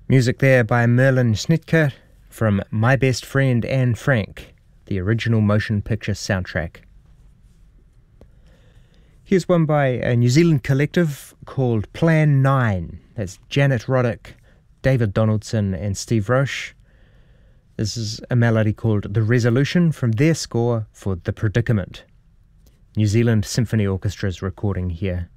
Music there by Merlin Schnitker from My Best Friend Anne Frank, the original motion picture soundtrack. Here's one by a New Zealand collective called Plan 9. That's Janet Roddick, David Donaldson and Steve Roche. This is a melody called The Resolution from their score for The Predicament. New Zealand Symphony Orchestra's recording here.